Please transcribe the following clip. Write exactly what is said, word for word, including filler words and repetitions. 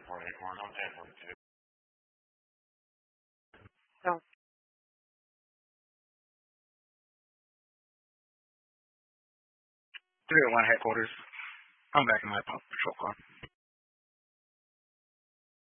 for Acorn. I'm ten forty-two. So, three oh one headquarters. I'm back in my patrol car.